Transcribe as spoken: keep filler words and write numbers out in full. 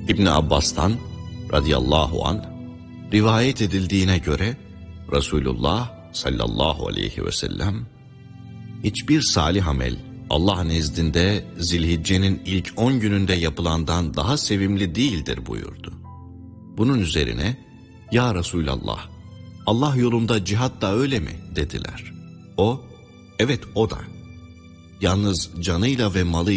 İbn Abbas'tan radıyallahu anh rivayet edildiğine göre Resulullah sallallahu aleyhi ve sellem hiçbir salih amel Allah nezdinde Zilhicce'nin ilk on gününde yapılandan daha sevimli değildir buyurdu. Bunun üzerine ya Resulallah, Allah yolunda cihat da öyle mi dediler. O evet o da. Yalnız canıyla ve malıyla